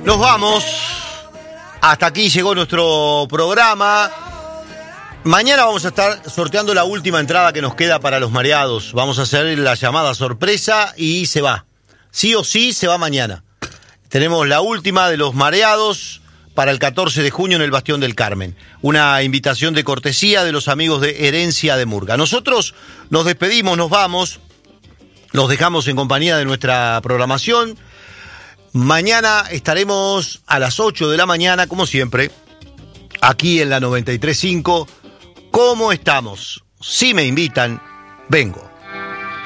Nos vamos. Hasta aquí llegó nuestro programa. Mañana vamos a estar sorteando la última entrada que nos queda para los mareados. Vamos a hacer la llamada sorpresa y se va. Sí o sí se va mañana. Tenemos la última de los mareados para el 14 de junio en el Bastión del Carmen. Una invitación de cortesía de los amigos de Herencia de Murga. Nosotros nos despedimos, nos vamos. Los dejamos en compañía de nuestra programación. Mañana estaremos a las 8 de la mañana, como siempre, aquí en la 93.5. ¿Cómo estamos? Si me invitan, vengo.